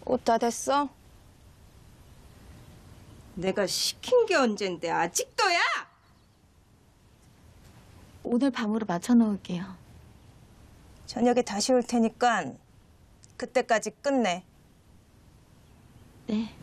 옷 다 됐어? 내가 시킨 게 언젠데 아직도야? 오늘 밤으로 맞춰 놓을게요. 저녁에 다시 올 테니까 그때까지 끝내. 네.